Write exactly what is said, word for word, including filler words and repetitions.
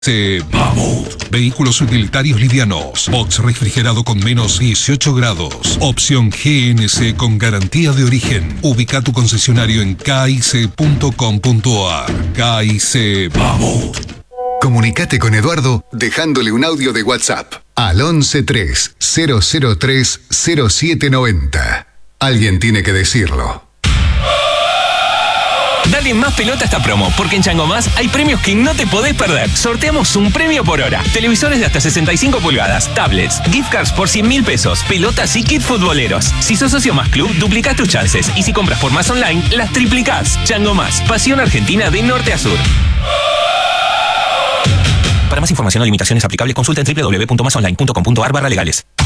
C. Mammoth. Vehículos utilitarios livianos. Box refrigerado con menos dieciocho grados. Opción G N C con garantía de origen. Ubica tu concesionario en k i c punto com punto a r. K I C Mammoth. Comunicate con Eduardo dejándole un audio de WhatsApp al once tres cero cero tres cero siete noventa. Alguien tiene que decirlo. Dale más pelota a esta promo, porque en Chango Más hay premios que no te podés perder. Sorteamos un premio por hora. Televisores de hasta sesenta y cinco pulgadas, tablets, gift cards por cien mil pesos, pelotas y kit futboleros. Si sos socio Más Club, duplicás tus chances. Y si compras por Más Online, las triplicás. Chango Más, pasión argentina de norte a sur. Para más información o limitaciones aplicables, consulta en doble u doble u doble u punto más online punto com punto a r barra legales.